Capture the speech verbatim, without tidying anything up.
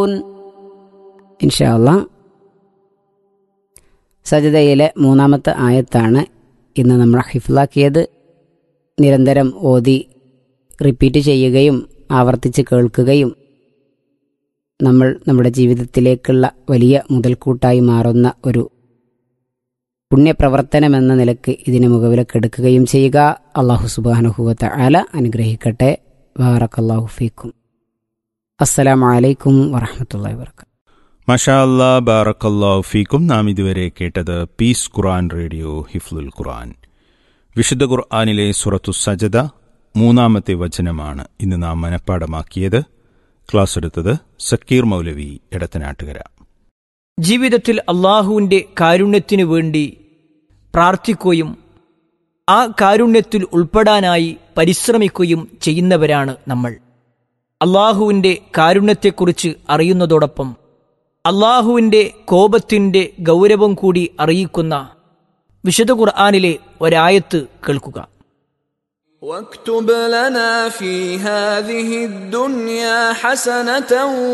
تعملون ഇൻഷാ അല്ലാഹ് സജദയിലെ മൂന്നാമത്തെ ആയത്താണ് ഇന്ന് നമ്മൾ ഹിഫ്ലാക്കിയത്. നിരന്തരം ഓതി റിപ്പീറ്റ് ചെയ്യുകയും ആവർത്തിച്ച് കേൾക്കുകയും നമ്മൾ നമ്മുടെ ജീവിതത്തിലേക്കുള്ള വലിയ മുതൽക്കൂട്ടായി മാറുന്ന ഒരു പുണ്യപ്രവർത്തനമെന്ന നിലക്ക് ഇതിനെ മുഖവിലക്കെടുക്കുകയും ചെയ്യുക. അല്ലാഹു സുബ്ഹാനഹു വ തആല അനുഗ്രഹിക്കട്ടെ. ബാറക്കല്ലാഹു ഫീക്കും. അസ്സലാമു അലൈക്കും വറഹ്മത്തുള്ളാഹി വബറകാതുഹു. മാഷാ അല്ലാ, ബാറക്കല്ലാഹു ഫീക്കും. നാം ഇതുവരെ കേട്ടത് പീസ് ഖുർആൻ റേഡിയോ ഹിഫ്ലുൽ ഖുർആൻ. വിശുദ്ധ ഖുർആനിലെ സൂറത്തു സജദ മൂന്നാമത്തെ വചനമാണ് ഇന്ന് നാം മനഃപ്പാടമാക്കിയത്. ക്ലാസ് എടുത്തത് സക്കീർ മൗലവി എടത്തനാട്ടുകര. ജീവിതത്തിൽ അള്ളാഹുവിൻ്റെ കാരുണ്യത്തിനു വേണ്ടി പ്രാർത്ഥിക്കുകയും ആ കാരുണ്യത്തിൽ ഉൾപ്പെടാനായി പരിശ്രമിക്കുകയും ചെയ്യുന്നവരാണ് നമ്മൾ. അള്ളാഹുവിൻ്റെ കാരുണ്യത്തെക്കുറിച്ച് അറിയുന്നതോടൊപ്പം അള്ളാഹുവിൻ്റെ കോപത്തിൻ്റെ ഗൗരവം കൂടി അറിയിക്കുന്ന വിശുദ്ധ ഖുർആനിലെ ഒരായത്ത് കേൾക്കുക. واكتب لنا في هذه الدنيا حسنة